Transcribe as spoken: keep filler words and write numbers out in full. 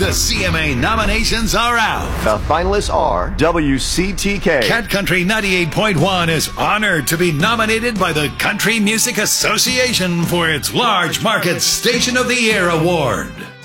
The C M A nominations are out. The finalists are W C T K. Cat Country ninety-eight point one is honored to be nominated by the Country Music Association for its Large Market Station of the Year Award.